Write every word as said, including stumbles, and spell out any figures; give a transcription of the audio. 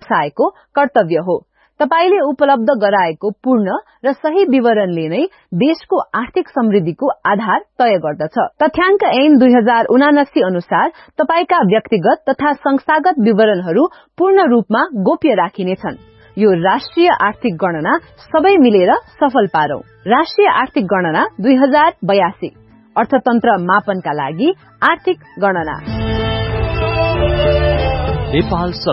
व्यवसायको कर्तव्य हो। तपाईले उपलब्ध गराएको पूर्ण र सही विवरणले नै देशको आर्थिक समृद्धिको आधार तय गर्दछ। तथ्याङ्क ऐन दुई हजार उनासी अनुसार तपाईका व्यक्तिगत तथा संस्थागत विवरणहरू पूर्ण रूपमा गोप्य राखिनेछन्। यो राष्ट्रिय आर्थिक गणना सबै मिलेर सफल पारौं। राष्ट्रिय आर्थिक गणना दुई हजार बयासी अर्थतन्त्र मापनका लागि आर्थिक गणना। नेपाल